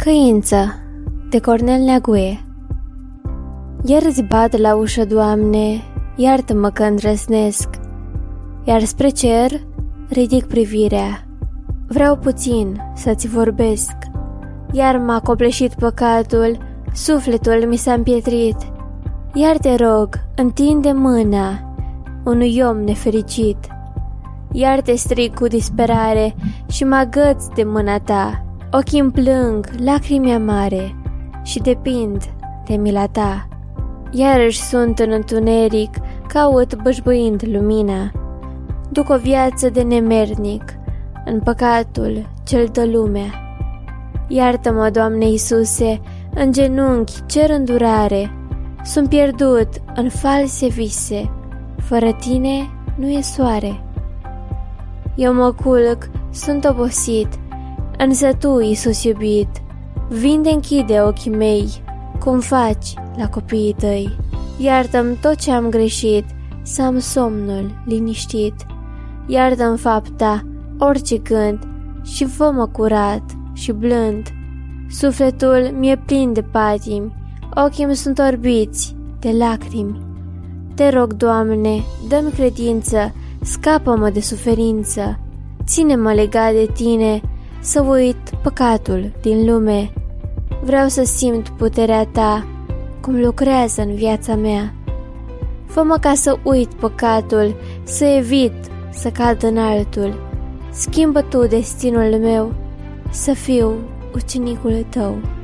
Căință de Cornel Neaguie. Iar îți bat la ușă, Doamne, iartă-mă că îndrăznesc, iar spre cer ridic privirea. Vreau puțin să-ți vorbesc, iar m-a copleșit păcatul, sufletul mi s-a împietrit. Iar te rog, întinde mâna unui om nefericit. Iar te strig cu disperare și mă agăț de mâna ta. Ochii-mi plâng, lacrimi amare și depind de mila ta. Iarăși sunt în întuneric, caut bâșbâind lumina. Duc o viață de nemernic în păcatul ce-l dă lumea. Iartă-mă, Doamne Iisuse, în genunchi cer îndurare. Sunt pierdut în false vise, fără tine nu e soare. Eu mă culc, sunt obosit, însă tu, Iisus iubit, vinde-nchide ochii mei, cum faci la copiii tăi. Iartă-mi tot ce am greșit, să am somnul liniștit. Iartă-mi fapta, orice gând, și fă-mă curat și blând. Sufletul mi-e plin de patimi, ochii-mi sunt orbiți de lacrimi. Te rog, Doamne, dă-mi credință, scapă-mă de suferință. Ține-mă legat de tine, să uit păcatul din lume. Vreau să simt puterea ta, cum lucrează în viața mea. Fă-mă ca să uit păcatul, să evit să cad în altul. Schimbă tu destinul meu, să fiu ucenicul tău.